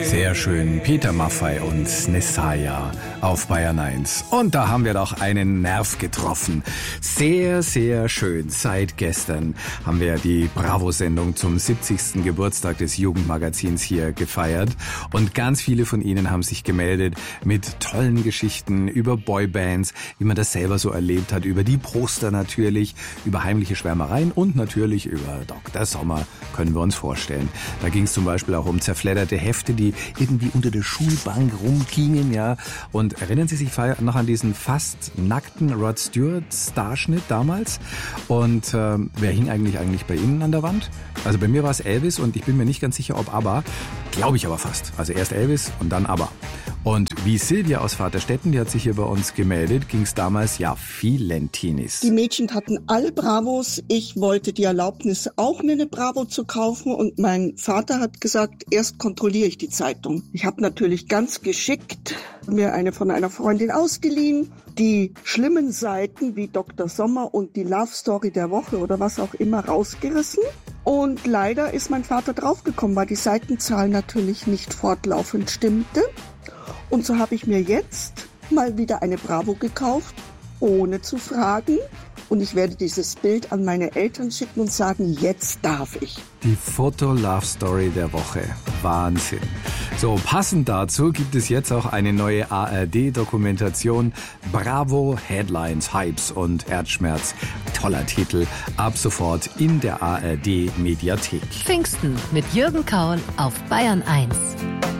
Sehr schön, Peter Maffay und Nessaya auf Bayern 1. Und da haben wir doch einen Nerv getroffen. Sehr, sehr schön. Seit gestern haben wir die Bravo-Sendung zum 70. Geburtstag des Jugendmagazins hier gefeiert. Und ganz viele von Ihnen haben sich gemeldet mit tollen Geschichten über Boybands, wie man das selber so erlebt hat, über die Poster natürlich, über heimliche Schwärmereien und natürlich über Dr. Sommer, können wir uns vorstellen. Da ging es zum Beispiel auch um zerfledderte Hefte, die irgendwie unter der Schulbank rumgingen, ja. Und erinnern Sie sich noch an diesen fast nackten Rod Stewart-Starschnitt damals? Und wer hing eigentlich bei Ihnen an der Wand? Also bei mir war es Elvis und ich bin mir nicht ganz sicher, ob ABBA. Glaube ich aber fast. Also erst Elvis und dann ABBA. Und wie Silvia aus Vaterstetten, die hat sich hier bei uns gemeldet, ging es damals ja vielen Teenies. Die Mädchen hatten alle Bravos. Ich wollte die Erlaubnis, auch mir eine Bravo zu kaufen. Und mein Vater hat gesagt, erst kontrolliere ich die Zeitung. Ich habe natürlich ganz geschickt mir eine von einer Freundin ausgeliehen. Die schlimmen Seiten wie Dr. Sommer und die Love Story der Woche oder was auch immer rausgerissen. Und leider ist mein Vater draufgekommen, weil die Seitenzahl natürlich nicht fortlaufend stimmte. Und so habe ich mir jetzt mal wieder eine Bravo gekauft, ohne zu fragen. Und ich werde dieses Bild an meine Eltern schicken und sagen, jetzt darf ich. Die Foto-Love-Story der Woche. Wahnsinn. So, passend dazu gibt es jetzt auch eine neue ARD-Dokumentation. Bravo, Headlines, Hypes und Herzschmerz. Toller Titel. Ab sofort in der ARD-Mediathek. Pfingsten mit Jürgen Kaul auf Bayern 1.